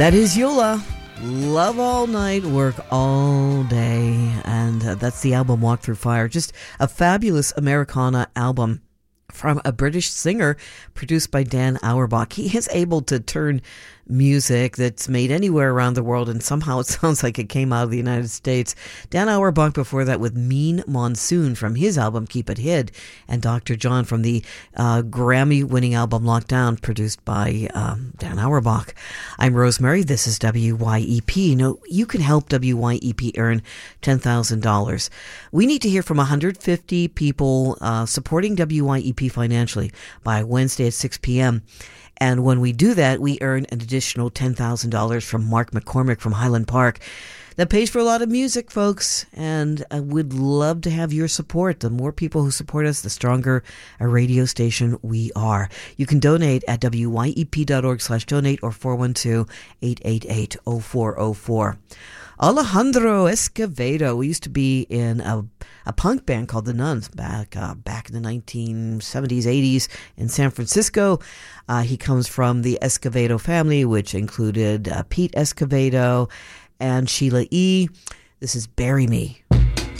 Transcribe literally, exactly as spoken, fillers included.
That is Yola. Love all night, work all day. And uh, that's the album Walk Through Fire. Just a fabulous Americana album from a British singer produced by Dan Auerbach. He is able to turn music that's made anywhere around the world, and somehow it sounds like it came out of the United States. Dan Auerbach before that with Mean Monsoon from his album Keep It Hid, and Doctor John from the uh, Grammy-winning album Lockdown, produced by um, Dan Auerbach. I'm Rosemary. This is W Y E P. You know, you can help W Y E P earn ten thousand dollars. We need to hear from one hundred fifty people uh, supporting W Y E P financially by Wednesday at six p.m., and when we do that, we earn an additional ten thousand dollars from Mark McCormick from Highland Park. That pays for a lot of music, folks, and I would love to have your support. The more people who support us, the stronger a radio station we are. You can donate at W Y E P dot org slash donate or four one two, eight eight eight, oh four oh four. Alejandro Escovedo. We used to be in a, a punk band called The Nuns back uh, back in the nineteen seventies, eighties in San Francisco. Uh, he comes from the Escovedo family, which included uh, Pete Escovedo and Sheila E. This is Bury Me.